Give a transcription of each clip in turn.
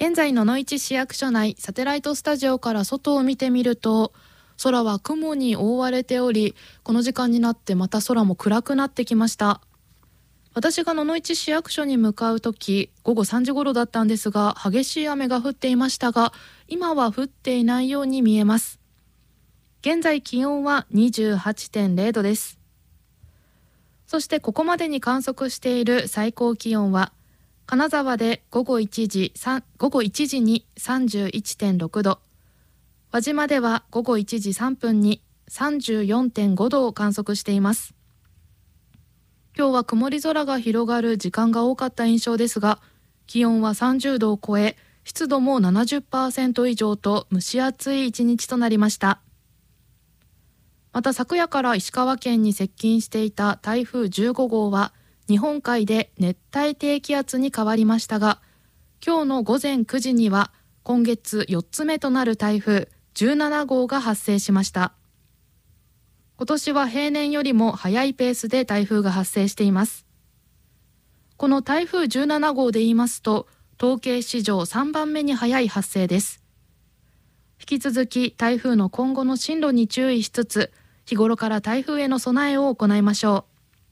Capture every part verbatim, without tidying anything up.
現在野々市市役所内サテライトスタジオから外を見てみると、空は雲に覆われており、この時間になってまた空も暗くなってきました。私が野々市市役所に向かうとき、午後さんじ頃だったんですが、激しい雨が降っていましたが、今は降っていないように見えます。現在気温は にじゅうはちてんゼロ 度です。そしてここまでに観測している最高気温は、金沢で午後1時、午後いちじに さんじゅういってんろく 度、輪島では午後いちじさんぷんに さんじゅうよんてんご 度を観測しています。今日は曇り空が広がる時間が多かった印象ですが、気温はさんじゅうどを超え、湿度も ななじゅっパーセント 以上と蒸し暑い一日となりました。また昨夜から石川県に接近していた台風じゅうご号は、日本海で熱帯低気圧に変わりましたが、今日の午前くじには今月よっつめとなる台風じゅうなな号が発生しました。今年は平年よりも早いペースで台風が発生しています。この台風じゅうなな号で言いますと、統計史上さんばんめに早い発生です。引き続き台風の今後の進路に注意しつつ、日頃から台風への備えを行いましょう。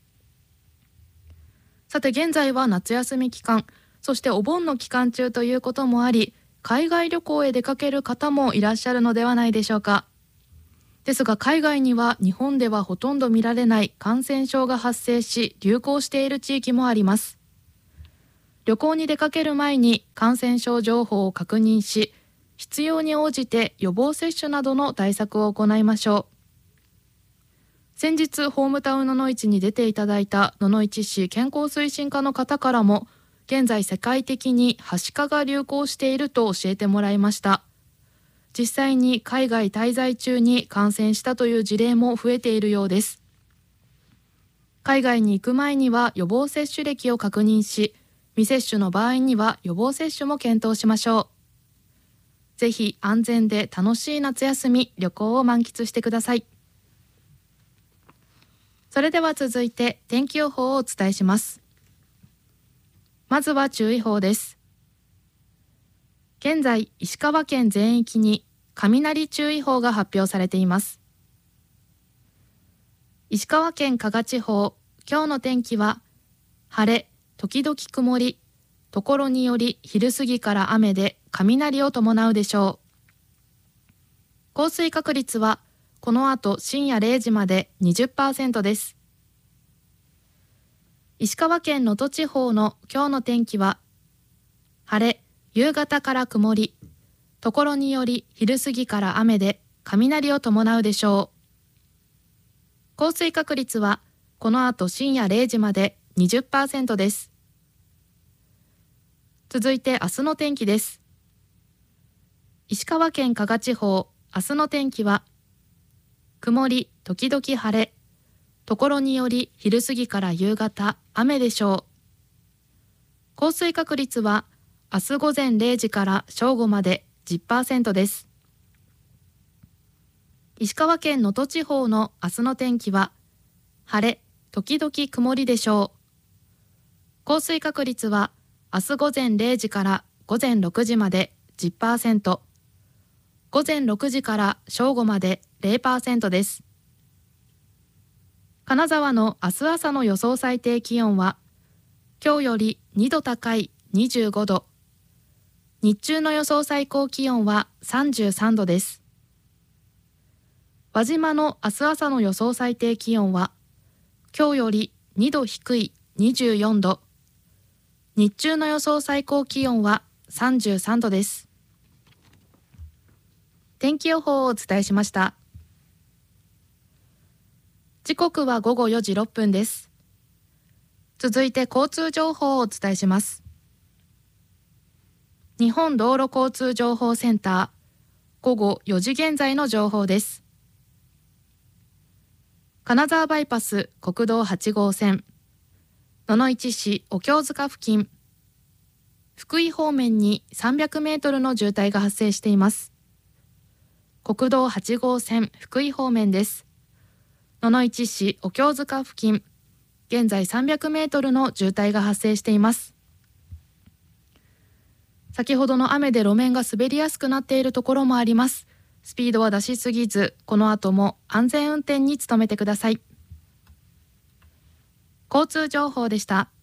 さて現在は夏休み期間、そしてお盆の期間中ということもあり、海外旅行へ出かける方もいらっしゃるのではないでしょうか。ですが海外には日本ではほとんど見られない感染症が発生し、流行している地域もあります。旅行に出かける前に感染症情報を確認し、必要に応じて予防接種などの対策を行いましょう。先日ホームタウン野々市に出ていただいた野々市市健康推進課の方からも、現在世界的にはしかが流行していると教えてもらいました。実際に海外滞在中に感染したという事例も増えているようです。海外に行く前には予防接種歴を確認し、未接種の場合には予防接種も検討しましょう。ぜひ安全で楽しい夏休み、旅行を満喫してください。それでは続いて天気予報をお伝えします。まずは注意報です。現在、石川県全域に雷注意報が発表されています。石川県加賀地方、今日の天気は晴れ、時々曇り、ところにより昼過ぎから雨で雷を伴うでしょう。降水確率はこの後深夜れいじまで にじゅっパーセント です。石川県能登地方の今日の天気は晴れ、夕方から曇り、ところにより昼過ぎから雨で雷を伴うでしょう。降水確率はこの後深夜れいじまで にじゅっパーセント です。続いて明日の天気です。石川県加賀地方、明日の天気は曇り時々晴れ、ところにより昼過ぎから夕方雨でしょう。降水確率は明日午前れいじから正午まで じゅっパーセント です。石川県能登地方の明日の天気は晴れ時々曇りでしょう。降水確率は明日午前れいじから午前ろくじまで じゅっパーセント、午前ろくじから正午まで ゼロパーセント です。金沢の明日朝の予想最低気温は今日よりにど高いにじゅうごど、日中の予想最高気温はさんじゅうさんどです。輪島の明日朝の予想最低気温は今日よりにど低いにじゅうよんど、日中の予想最高気温はさんじゅうさんどです。天気予報をお伝えしました。時刻はごごよじろっぷんです。続いて交通情報をお伝えします。日本道路交通情報センター、ごごよじ現在の情報です。金沢バイパス国道はち号線、野々市市お経塚付近、福井方面にさんびゃくメートルの渋滞が発生しています。国道はち号線福井方面です。野々市市お経塚付近、現在さんびゃくメートルの渋滞が発生しています。 先ほどの雨で路面が滑りやすくなっているところもあります。スピードは出しすぎず、この後も安全運転に努めてください。交通情報でした。